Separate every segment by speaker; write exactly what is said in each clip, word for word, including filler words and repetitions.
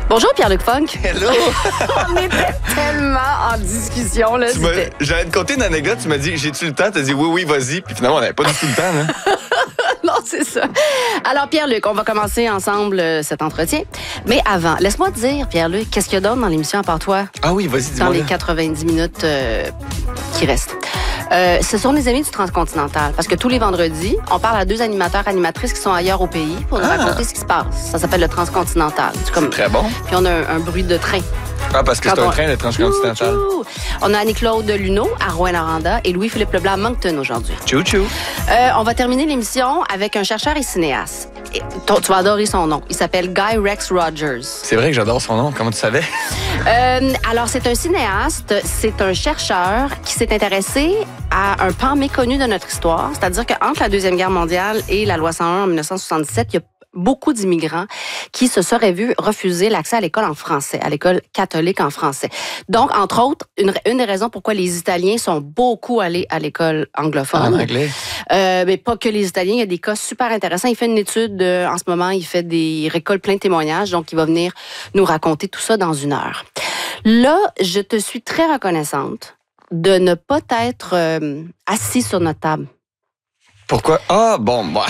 Speaker 1: Bonjour Pierre-Luc Funk.
Speaker 2: Hello!
Speaker 1: On était tellement en discussion. Là,
Speaker 2: j'allais te conter une anecdote, tu m'as dit, j'ai-tu le temps? Tu as dit oui, oui, vas-y. Puis finalement, on n'avait pas du tout le temps. Là.
Speaker 1: Non, c'est ça. Alors Pierre-Luc, on va commencer ensemble euh, cet entretien. Mais avant, laisse-moi te dire, Pierre-Luc, qu'est-ce qu'il y a d'autre dans l'émission à part toi?
Speaker 2: Ah oui, vas-y, dis-moi.
Speaker 1: Dans les quatre-vingt-dix minutes euh, qui restent. Euh, ce sont les amis du Transcontinental. Parce que tous les vendredis, on parle à deux animateurs, animatrices qui sont ailleurs au pays pour nous
Speaker 2: Ah.
Speaker 1: raconter ce qui se passe. Ça s'appelle le Transcontinental. C'est comme...
Speaker 2: Très bon.
Speaker 1: Puis on a un, un bruit de train.
Speaker 2: Ah, parce que
Speaker 1: Quand
Speaker 2: c'est un
Speaker 1: on-
Speaker 2: train, le Transcontinental.
Speaker 1: Tchou, tchou. On a Annie-Claude Luneau à Rouyn-Noranda et Louis-Philippe Leblanc à Moncton aujourd'hui.
Speaker 2: Tchou, tchou.
Speaker 1: Euh, on va terminer l'émission avec un chercheur et cinéaste. Et, toi, tu vas adorer son nom. Il s'appelle Guy Rex Rogers.
Speaker 2: C'est vrai que j'adore son nom. Comment tu savais?
Speaker 1: Euh, alors, c'est un cinéaste, c'est un chercheur qui s'est intéressé à un pan méconnu de notre histoire. C'est-à-dire qu'entre la Deuxième Guerre mondiale et la loi cent un en dix-neuf cent soixante-dix-sept, il y a beaucoup d'immigrants qui se seraient vus refuser l'accès à l'école en français, à l'école catholique en français. Donc, entre autres, une, une des raisons pourquoi les Italiens sont beaucoup allés à l'école anglophone.
Speaker 2: En anglais.
Speaker 1: Euh, mais pas que les Italiens, il y a des cas super intéressants. Il fait une étude, euh, en ce moment, il fait des il récolte plein de témoignages, donc il va venir nous raconter tout ça dans une heure. Là, je te suis très reconnaissante de ne pas être euh, assis sur notre table.
Speaker 2: Pourquoi? Ah, bon, moi.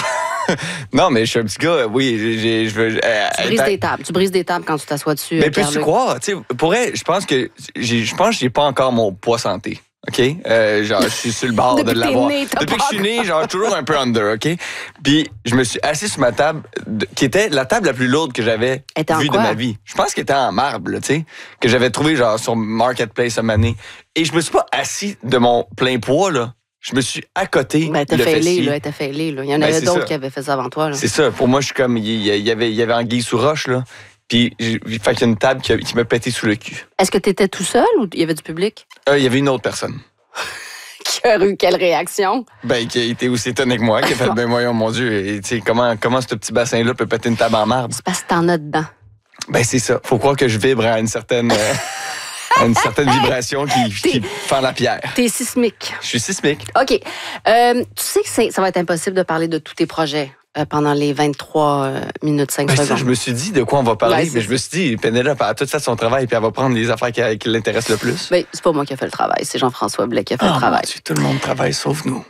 Speaker 2: Non, mais je suis un petit gars, oui, j'ai- j'ai- je veux. euh,
Speaker 1: Tu brises
Speaker 2: être-
Speaker 1: des tables. Tu brises des tables quand tu t'assois dessus.
Speaker 2: Mais
Speaker 1: euh,
Speaker 2: peux-tu
Speaker 1: Pierre-Luc.
Speaker 2: croire? Tu sais, pour vrai, je pense que j'ai, je pense que j'ai pas encore mon poids santé. OK? Euh, genre, je suis sur le bord
Speaker 1: Depuis
Speaker 2: de
Speaker 1: que t'es
Speaker 2: l'avoir.
Speaker 1: né, t'as
Speaker 2: Depuis
Speaker 1: pas
Speaker 2: que je suis né, genre, toujours un peu under, OK? Puis, je me suis assis sur ma table, de- qui était la table la plus lourde que j'avais
Speaker 1: était en
Speaker 2: vue de
Speaker 1: quoi?
Speaker 2: ma vie. Je pense qu'elle était en marbre, là, tu sais, que j'avais trouvé, genre, sur Marketplace à année. Et je me suis pas assis de mon plein poids, là. Je me suis à côté.
Speaker 1: Ben, t'as
Speaker 2: le
Speaker 1: failé,
Speaker 2: fessier.
Speaker 1: là. T'as failé, là. Il y en
Speaker 2: Ben,
Speaker 1: avait
Speaker 2: c'est
Speaker 1: d'autres
Speaker 2: ça.
Speaker 1: qui avaient fait ça avant toi, là.
Speaker 2: C'est ça. Pour moi, je suis comme, il y, il y avait, il y avait Anguille sous roche, là. Puis, j'ai- fait qu'il y a une table qui, a- qui m'a pété sous le cul.
Speaker 1: Est-ce que t'étais tout seul ou il y avait du public?
Speaker 2: Euh, il y avait une autre personne.
Speaker 1: Qui a eu quelle réaction?
Speaker 2: Ben, qui a été aussi étonné que moi, qui a fait, ben, voyons, mon Dieu, et, tu sais, comment, comment ce petit bassin-là peut péter une table en marbre?
Speaker 1: C'est parce que t'en as dedans.
Speaker 2: Ben, c'est ça. Faut croire que je vibre à une certaine, euh, à une certaine vibration qui, qui fend la pierre.
Speaker 1: T'es sismique.
Speaker 2: Je suis sismique.
Speaker 1: OK. Euh, tu sais que c'est- ça va être impossible de parler de tous tes projets euh, pendant les vingt-trois euh, minutes cinq
Speaker 2: Ben, ça,
Speaker 1: secondes.
Speaker 2: je me suis dit de quoi on va parler,
Speaker 1: Ouais, c'est
Speaker 2: mais je me suis dit, Pénélope, elle a tout fait son travail, puis elle va prendre les affaires qui, qui l'intéressent le plus.
Speaker 1: Ben, c'est pas moi qui ai fait le travail, c'est Jean-François Blais qui a fait
Speaker 2: Ah,
Speaker 1: le travail.
Speaker 2: mon Dieu, tout le monde travaille, sauf nous.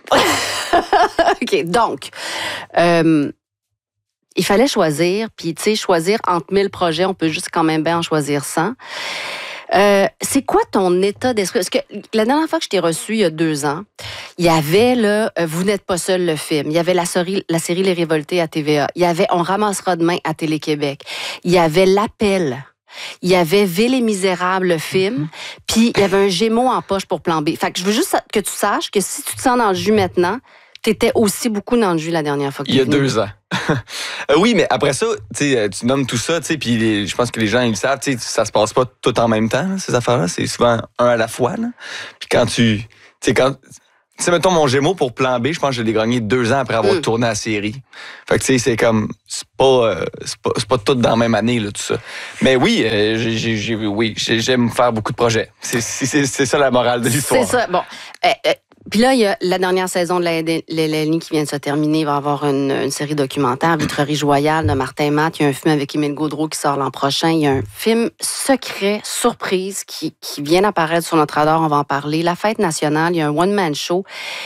Speaker 1: OK. Donc, euh, il fallait choisir, puis tu sais, choisir entre mille projets, on peut juste quand même bien en choisir cent. Euh, c'est quoi ton état d'esprit? Parce que la dernière fois que je t'ai reçu, il y a deux ans, il y avait, là, euh, Vous n'êtes pas seul, le film. Il y avait la série, la série Les Révoltés à T V A. Il y avait On ramassera demain à Télé-Québec. Il y avait L'Appel. Il y avait Ville et Misérable, le film. Puis il y avait un Gémeaux en poche pour Plan B. Fait que je veux juste que tu saches que si tu te sens dans le jus maintenant, t'étais aussi beaucoup dans le jus la dernière fois que
Speaker 2: Il y a
Speaker 1: t'es venu.
Speaker 2: deux ans. Euh, oui, mais après ça, tu sais, tu nommes tout ça, tu sais, puis les- je pense que les gens, ils le savent, tu sais, ça se passe pas tout en même temps, là, ces affaires-là. C'est souvent un à la fois, là. Puis quand tu, tu sais, quand, tu sais, mettons mon Gémeaux pour Plan B, je pense que je l'ai gagné deux ans après avoir
Speaker 1: Mm.
Speaker 2: tourné la série. Fait que, tu sais, c'est comme, c'est pas, euh, c'est pas, c'est pas tout dans la même année, là, tout ça. Mais oui, euh, j'ai, j'ai, j'ai- oui, j'ai- j'aime faire beaucoup de projets. C'est, c'est, c'est, c'est ça la morale de l'histoire.
Speaker 1: C'est ça. Bon. Euh, euh, Puis là, il y a la dernière saison de la L L N qui vient de se terminer. Il va y avoir une, une série documentaire, Vitrerie Joyale de Martin Matt. Il y a un film avec Émile Gaudreau qui sort l'an prochain. Il y a un film secret, surprise, qui, qui vient d'apparaître sur notre radar. On va en parler. La Fête nationale, il y a un one-man show.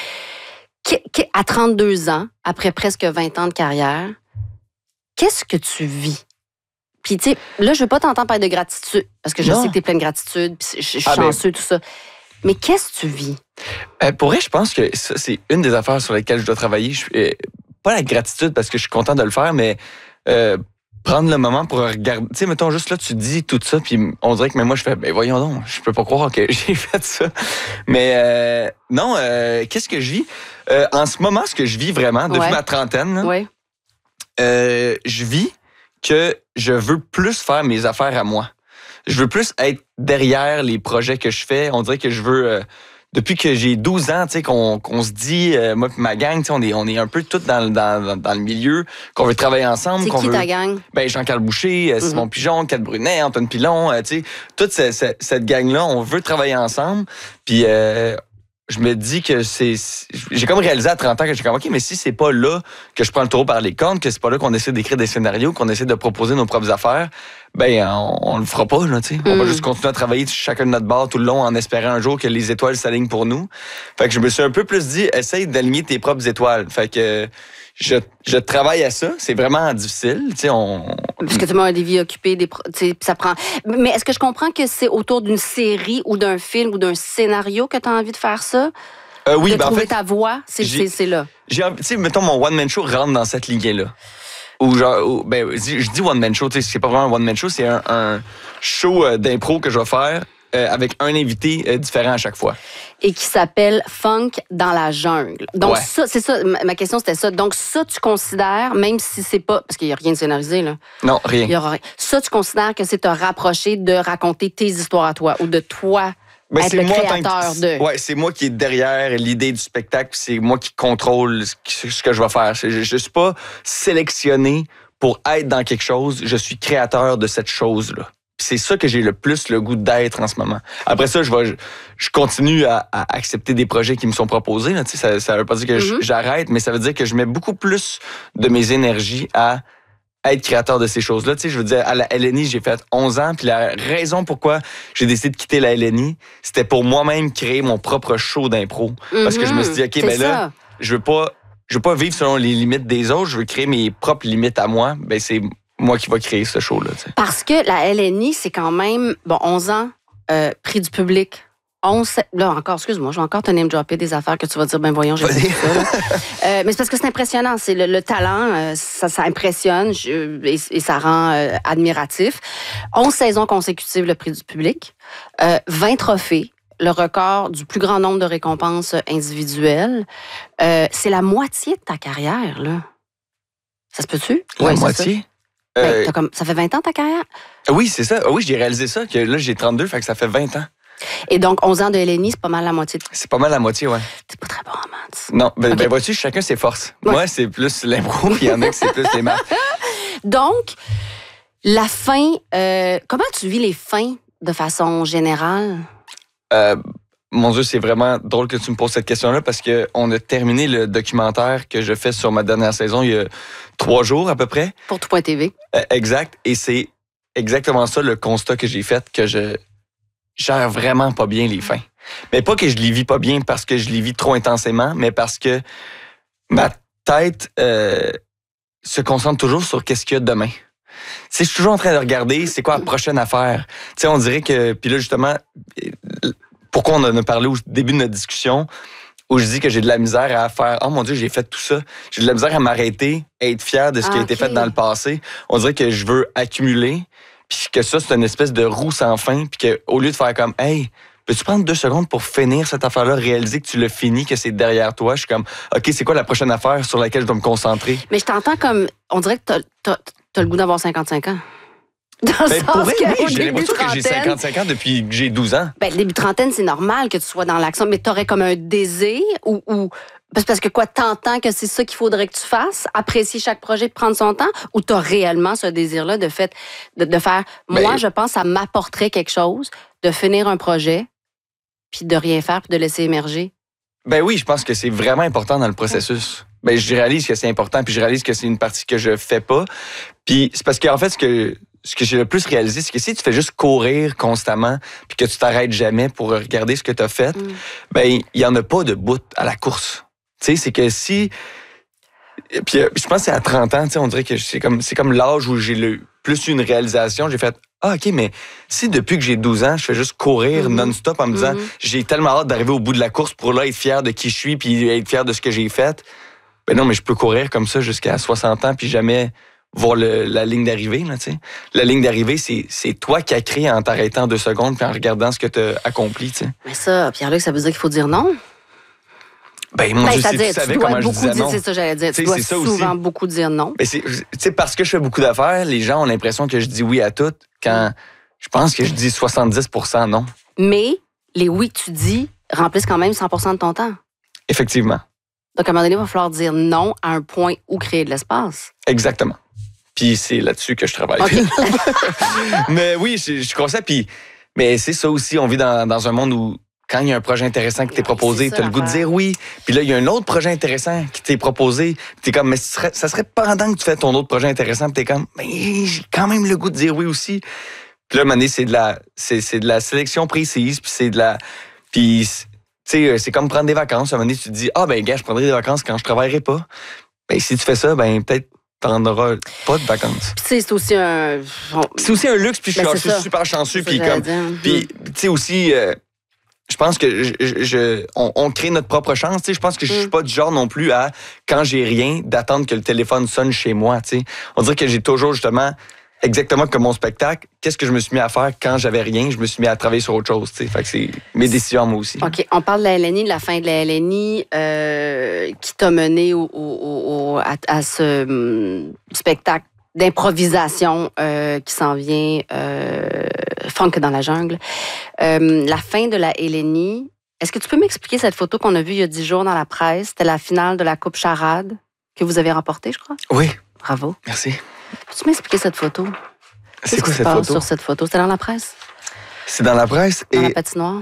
Speaker 1: Qui, qui, à trente-deux ans, après presque vingt ans de carrière, qu'est-ce que tu vis? Puis, tu sais, là, je veux pas t'entendre parler de gratitude, parce que je
Speaker 2: Non.
Speaker 1: sais que t'es plein de gratitude, puis je je suis
Speaker 2: Ah, ben-
Speaker 1: chanceux, tout ça. Mais qu'est-ce que tu vis?
Speaker 2: Euh, pour vrai, je pense que ça, c'est une des affaires sur lesquelles je dois travailler. Je, euh, pas la gratitude parce que je suis content de le faire, mais euh, prendre le moment pour regarder. Tu sais, mettons, juste là, tu dis tout ça, puis on dirait que même moi, je fais, ben voyons donc, je peux pas croire que j'ai fait ça. Mais euh, non, euh, qu'est-ce que je vis? Euh, en ce moment, ce que je vis vraiment, depuis
Speaker 1: Ouais.
Speaker 2: ma trentaine, là,
Speaker 1: Oui.
Speaker 2: euh, je vis que je veux plus faire mes affaires à moi. Je veux plus être derrière les projets que je fais. On dirait que je veux... euh, depuis que j'ai douze ans, tu sais, qu'on qu'on se dit, euh, moi et ma gang, tu sais, on est, on est un peu tous dans, dans, dans le milieu, qu'on veut travailler ensemble.
Speaker 1: C'est
Speaker 2: qu'on
Speaker 1: qui
Speaker 2: veut...
Speaker 1: ta gang?
Speaker 2: Ben, Jean-Carl Boucher, euh, Simon
Speaker 1: Mhm.
Speaker 2: Pigeon, Kat Brunet, Antoine Pilon, euh, tu sais, toute ce- ce- cette gang-là, on veut travailler ensemble. Puis, euh, je me dis que c'est... J'ai comme réalisé à trente ans que j'ai comme, OK, mais si c'est pas là que je prends le taureau par les cornes, que c'est pas là qu'on essaie d'écrire des scénarios, qu'on essaie de proposer nos propres affaires, ben on, on le fera pas, là, tu sais. Mm. On va juste continuer à travailler chacun de notre bord tout le long en espérant un jour que les étoiles s'alignent pour nous. Fait que je me suis un peu plus dit, essaye d'aligner tes propres étoiles. Fait que je, je travaille à ça. C'est vraiment difficile, tu sais, on...
Speaker 1: Parce que tu as des vies occupées, des, ça prend... Mais est-ce que je comprends que c'est autour d'une série ou d'un film ou d'un scénario que tu as envie de faire ça?
Speaker 2: Euh, oui,
Speaker 1: de
Speaker 2: ben
Speaker 1: trouver
Speaker 2: en fait,
Speaker 1: ta voix, c'est, c'est, c'est là.
Speaker 2: Tu sais, mettons, mon one-man show rentre dans cette lignée-là. Ou genre, ou, ben, je dis one-man show, tu sais, c'est pas vraiment un one-man show, c'est un, un show euh, d'impro que je vais faire euh, avec un invité euh, différent à chaque fois.
Speaker 1: Et qui s'appelle Funk dans la jungle. Donc
Speaker 2: ouais.
Speaker 1: ça, c'est ça, ma question c'était ça. Donc ça, tu considères, même si c'est pas, parce qu'il y a rien de scénarisé, là.
Speaker 2: Non, rien.
Speaker 1: Il y aura rien. Ça, tu considères que c'est te rapprocher de raconter tes histoires à toi ou de toi
Speaker 2: ben,
Speaker 1: être
Speaker 2: c'est
Speaker 1: le
Speaker 2: moi,
Speaker 1: créateur
Speaker 2: que,
Speaker 1: de...
Speaker 2: Ouais, c'est moi qui est derrière l'idée du spectacle, c'est moi qui contrôle ce, ce que je vais faire. Je, je suis pas sélectionné pour être dans quelque chose, je suis créateur de cette chose-là. C'est ça que j'ai le plus le goût d'être en ce moment. Après ça, je vais, je, je continue à, à accepter des projets qui me sont proposés. Là. Ça, ça veut pas dire que mm-hmm. j'arrête, mais ça veut dire que je mets beaucoup plus de mes énergies à être créateur de ces choses-là. Tu sais, je veux dire, à la L N I, j'ai fait onze ans, puis la raison pourquoi j'ai décidé de quitter la L N I, c'était pour moi-même créer mon propre show d'impro. Mm-hmm. Parce que je me suis dit, OK, ben là, je veux pas, je veux pas vivre selon les limites des autres, je veux créer mes propres limites à moi. Ben c'est moi qui va créer ce show-là. Tu sais.
Speaker 1: Parce que la L N I, c'est quand même, bon, onze ans, euh, prix du public. onze, là encore, excuse-moi, je vais encore te name-dropper des affaires que tu vas dire, ben voyons, j'ai dit ça. euh, mais c'est parce que c'est impressionnant, c'est le, le talent, euh, ça, ça impressionne je, et, et ça rend euh, admiratif. onze saisons consécutives, le prix du public, euh, vingt trophées, le record du plus grand nombre de récompenses individuelles. Euh, c'est la moitié de ta carrière, là. Ça se peut-tu?
Speaker 2: La
Speaker 1: ouais,
Speaker 2: moitié?
Speaker 1: Ben,
Speaker 2: euh...
Speaker 1: t'as comme, ça fait vingt ans ta carrière?
Speaker 2: Oui, c'est ça. Oui, j'ai réalisé ça, que là, j'ai trente-deux, fait que ça fait vingt ans.
Speaker 1: Et donc, onze ans de L N I, c'est pas mal la moitié. De...
Speaker 2: C'est pas mal la moitié, ouais.
Speaker 1: T'es pas très bon en maths.
Speaker 2: Non, ben,
Speaker 1: okay.
Speaker 2: ben vois-tu, chacun ses forces. Ouais. Moi, c'est plus l'impro, puis il y en a que c'est plus les maths.
Speaker 1: Donc, la fin, euh, comment tu vis les fins de façon générale?
Speaker 2: Euh, mon Dieu, c'est vraiment drôle que tu me poses cette question-là parce qu'on a terminé le documentaire que je fais sur ma dernière saison il y a trois jours à peu près.
Speaker 1: Pour tout point T V.
Speaker 2: Euh, exact. Et c'est exactement ça le constat que j'ai fait, que je gère vraiment pas bien les fins. Mais pas que je les vis pas bien parce que je les vis trop intensément, mais parce que ma tête euh, se concentre toujours sur qu'est-ce qu'il y a demain. Tu sais, je suis toujours en train de regarder c'est quoi la prochaine affaire. Tu sais, on dirait que... Puis là, justement, pourquoi on en a parlé au début de notre discussion, où je dis que j'ai de la misère à faire « Oh mon Dieu, j'ai fait tout ça. » J'ai de la misère à m'arrêter, à être fier de ce qui ah, a été okay. fait dans le passé. On dirait que je veux accumuler, puis que ça, c'est une espèce de roue sans fin, puis qu'au lieu de faire comme « Hey, peux-tu prendre deux secondes pour finir cette affaire-là, réaliser que tu l'as fini, que c'est derrière toi? » Je suis comme « OK, c'est quoi la prochaine affaire sur laquelle je dois me concentrer? »
Speaker 1: Mais je t'entends comme... On dirait que t'as, t'as, t'as le goût d'avoir cinquante-cinq ans. Dans
Speaker 2: ben,
Speaker 1: le
Speaker 2: pour
Speaker 1: sens
Speaker 2: vrai,
Speaker 1: que
Speaker 2: oui, j'ai l'impression que j'ai cinquante-cinq ans depuis que j'ai douze ans.
Speaker 1: Ben, le début de trentaine, c'est normal que tu sois dans l'action, mais tu aurais comme un désir ou... ou... Parce que quoi, t'entends que c'est ça qu'il faudrait que tu fasses, apprécier chaque projet, prendre son temps, ou t'as réellement ce désir-là de, fait, de, de faire... Ben, moi, je pense que ça m'apporterait quelque chose de finir un projet, puis de rien faire, puis de laisser émerger.
Speaker 2: Ben oui, je pense que c'est vraiment important dans le processus. Ben, je réalise que c'est important, puis je réalise que c'est une partie que je fais pas. Puis c'est parce qu'en fait, ce que... Ce que j'ai le plus réalisé, c'est que si tu fais juste courir constamment puis que tu t'arrêtes jamais pour regarder ce que tu as fait, mm. ben il y en a pas de bout à la course. Tu sais, c'est que si... Puis je pense que c'est à trente ans, tu sais, on dirait que c'est comme, c'est comme l'âge où j'ai le plus eu une réalisation. J'ai fait, ah OK, mais si depuis que j'ai douze ans, je fais juste courir mm-hmm. non-stop en me disant, mm-hmm. j'ai tellement hâte d'arriver au bout de la course pour là être fier de qui je suis puis être fier de ce que j'ai fait. Ben non, mais je peux courir comme ça jusqu'à soixante ans puis jamais... voir le, la ligne d'arrivée, là, tu sais. La ligne d'arrivée, c'est, c'est toi qui as créé en t'arrêtant deux secondes puis en regardant ce que tu as accompli, tu sais.
Speaker 1: Mais ça, Pierre-Luc, ça veut dire qu'il faut dire non?
Speaker 2: Ben, mon
Speaker 1: ben,
Speaker 2: Dieu, si tu savais comment je disais
Speaker 1: dire,
Speaker 2: non.
Speaker 1: C'est ça, j'allais dire.
Speaker 2: T'sais,
Speaker 1: tu dois
Speaker 2: c'est ça
Speaker 1: souvent
Speaker 2: aussi.
Speaker 1: beaucoup dire non.
Speaker 2: Ben, c'est, tu sais, parce que je fais beaucoup d'affaires, les gens ont l'impression que je dis oui à tout, quand je pense que je dis soixante-dix pour cent non.
Speaker 1: Mais les oui que tu dis remplissent quand même cent pour cent de ton temps.
Speaker 2: Effectivement.
Speaker 1: Donc, à un moment donné, il va falloir dire non à un point où créer de l'espace.
Speaker 2: Exactement. Puis c'est là-dessus que je travaille. Okay. Mais oui, je, je crois ça. Puis, mais c'est ça aussi, on vit dans, dans un monde où quand il y a un projet intéressant qui t'est proposé,
Speaker 1: ça,
Speaker 2: t'as le goût de
Speaker 1: l'affaire.
Speaker 2: dire oui. Puis là, il y a un autre projet intéressant qui t'est proposé. Puis t'es comme, mais ce serait- ça serait pendant que tu fais ton autre projet intéressant, puis t'es comme, mais j'ai quand même le goût de dire oui aussi. Puis là, à un moment donné, c'est de la, c'est, c'est de la sélection précise, puis c'est de la... Puis, tu sais, c'est comme prendre des vacances. À un moment donné, tu te dis, ah ben gars, je prendrai des vacances quand je travaillerai pas. Ben si tu fais ça, ben peut-être t'en auras pas de vacances.
Speaker 1: Puis tu sais, c'est aussi un... bon,
Speaker 2: C'est aussi un luxe, puis je
Speaker 1: Ben,
Speaker 2: suis
Speaker 1: c'est
Speaker 2: je suis
Speaker 1: ça.
Speaker 2: super chanceux,
Speaker 1: c'est ça
Speaker 2: puis
Speaker 1: que j'allais
Speaker 2: comme...
Speaker 1: dire.
Speaker 2: Puis, tu sais, aussi, euh, je pense que je, je- je- on, on crée notre propre chance. Tu sais, je pense que je suis
Speaker 1: Mm.
Speaker 2: pas du genre non plus à, quand j'ai rien, d'attendre que le téléphone sonne chez moi. Tu sais, on dirait que j'ai toujours justement, exactement comme mon spectacle, qu'est-ce que je me suis mis à faire quand j'avais rien? Je me suis mis à travailler sur autre chose. Tu sais, fait que c'est mes décisions moi aussi.
Speaker 1: OK, on parle de la L N I, de la fin de la L N I euh, qui t'a mené au, au- au- à, à ce hum, spectacle d'improvisation euh, qui s'en vient, euh, Funk dans la jungle. Euh, la fin de la L N I, est-ce que tu peux m'expliquer cette photo qu'on a vue il y a dix jours dans la presse? C'était la finale de la Coupe Charade que vous avez remportée, je crois.
Speaker 2: Oui,
Speaker 1: Bravo.
Speaker 2: merci.
Speaker 1: Peux-tu m'expliquer cette photo?
Speaker 2: C'est
Speaker 1: Qu'est-ce
Speaker 2: quoi
Speaker 1: qui se
Speaker 2: cette
Speaker 1: passe
Speaker 2: photo?
Speaker 1: sur cette photo? C'était dans la presse?
Speaker 2: C'est dans la presse
Speaker 1: Dans
Speaker 2: et
Speaker 1: la patinoire?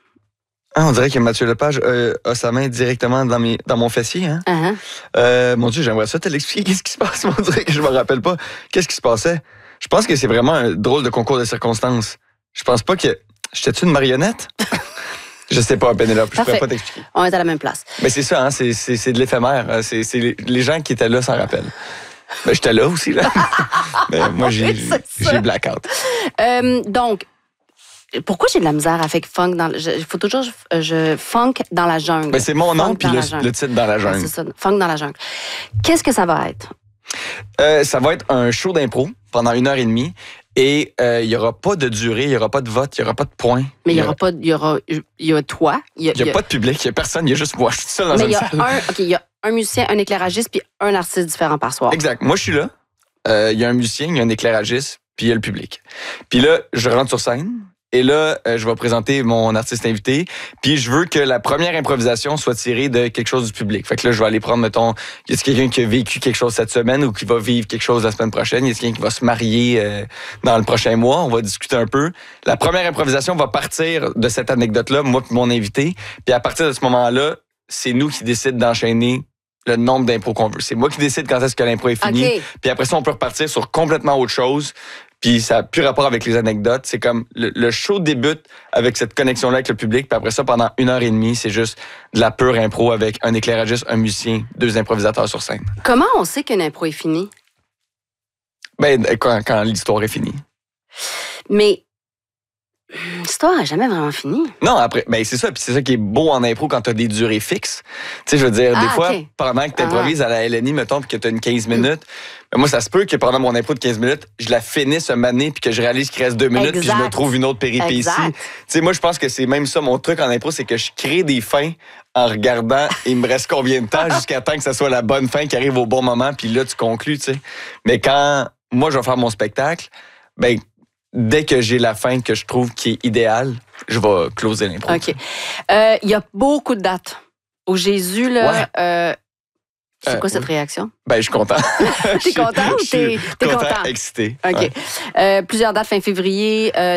Speaker 2: ah, on dirait que Mathieu Lepage euh, a sa main directement dans, mes, dans mon fessier. Hein?
Speaker 1: Uh-huh.
Speaker 2: Euh, mon Dieu, j'aimerais ça te l'expliquer. Qu'est-ce qui se passe? On dirait que je me rappelle pas. Qu'est-ce qui se passait? Je pense que c'est vraiment un drôle de concours de circonstances. Je pense pas que... J'étais-tu une marionnette? Je sais pas, Pénélope. Je
Speaker 1: Parfait.
Speaker 2: pourrais pas t'expliquer.
Speaker 1: On est à la même place.
Speaker 2: Mais c'est ça, hein? c'est, c'est, c'est de l'éphémère. C'est, c'est les, les gens qui étaient là s'en rappellent. Ben, j'étais là aussi, là. Mais moi, j'ai,
Speaker 1: Oui, c'est ça.
Speaker 2: j'ai blackout.
Speaker 1: Euh, donc, pourquoi j'ai de la misère avec funk dans le... Il faut toujours... Je, je- funk dans la jungle.
Speaker 2: Ben, c'est mon nom,
Speaker 1: Funk
Speaker 2: puis
Speaker 1: dans
Speaker 2: le,
Speaker 1: la jungle.
Speaker 2: le titre dans la
Speaker 1: Ouais,
Speaker 2: jungle.
Speaker 1: c'est ça, funk dans la jungle. Qu'est-ce que ça va être?
Speaker 2: Euh, ça va être un show d'impro pendant une heure et demie. Et euh, il n'y aura pas de durée, il n'y aura pas de vote, il n'y aura pas de points.
Speaker 1: Mais il y aura pas... Il y aura... Il y a toi. Il y a,
Speaker 2: Il n'y a pas de public, il n'y a personne, il y a juste moi. Je suis tout seul dans
Speaker 1: Mais il
Speaker 2: une
Speaker 1: y a
Speaker 2: salle.
Speaker 1: un... OK, il y a un musicien, un éclairagiste, puis un artiste différent par soir.
Speaker 2: Exact. Moi, je suis là. Euh, Il y a un musicien, il y a un éclairagiste, puis il y a le public. Puis là, je rentre sur scène. Et là, euh, je vais présenter mon artiste invité. Puis je veux que la première improvisation soit tirée de quelque chose du public. Fait que là, je vais aller prendre, mettons, y a quelqu'un qui a vécu quelque chose cette semaine ou qui va vivre quelque chose la semaine prochaine? Y a quelqu'un qui va se marier euh, dans le prochain mois? On va discuter un peu. La première improvisation va partir de cette anecdote-là, moi puis mon invité. Puis à partir de ce moment-là, c'est nous qui décidons d'enchaîner le nombre d'impros qu'on veut. C'est moi qui décide quand est-ce que l'impro est fini.
Speaker 1: OK.
Speaker 2: Puis après ça, on peut repartir sur complètement autre chose. Puis ça n'a plus rapport avec les anecdotes. C'est comme le, le show débute avec cette connexion-là avec le public. Puis après ça, pendant une heure et demie, c'est juste de la pure impro avec un éclairagiste, un musicien, deux improvisateurs sur scène.
Speaker 1: Comment on sait qu'une impro est finie?
Speaker 2: Ben, quand, quand l'histoire est finie.
Speaker 1: Mais l'histoire n'a jamais vraiment fini.
Speaker 2: Non, après, ben c'est ça. Puis c'est ça qui est beau en impro quand t'as des durées fixes. Tu sais, je veux dire,
Speaker 1: Ah,
Speaker 2: des fois,
Speaker 1: ok.
Speaker 2: pendant que t'improvises à la L N I, mettons, puis que t'as une quinze minutes, ben moi, ça se peut que pendant mon impro de quinze minutes, je la finisse un mané puis que je réalise qu'il reste deux minutes puis je me
Speaker 1: Exact.
Speaker 2: trouve une autre péripétie.
Speaker 1: Exact.
Speaker 2: Tu sais, moi, je pense que c'est même ça, mon truc en impro, c'est que je crée des fins en regardant il me reste combien de temps jusqu'à temps que ça soit la bonne fin qui arrive au bon moment puis là, tu conclus, tu sais. Mais quand moi, je vais faire mon spectacle, ben dès que j'ai la fin que je trouve qui est idéale, je vais closer l'impro.
Speaker 1: OK. Euh, Il y a beaucoup de dates. Au Jésus, là,
Speaker 2: Ouais.
Speaker 1: euh, c'est
Speaker 2: Euh,
Speaker 1: quoi cette
Speaker 2: oui.
Speaker 1: réaction?
Speaker 2: Ben, je suis content.
Speaker 1: T'es content ou
Speaker 2: Je suis
Speaker 1: t'es t'es
Speaker 2: content,
Speaker 1: content?
Speaker 2: excité.
Speaker 1: OK.
Speaker 2: Ouais.
Speaker 1: Euh, plusieurs dates fin février. euh,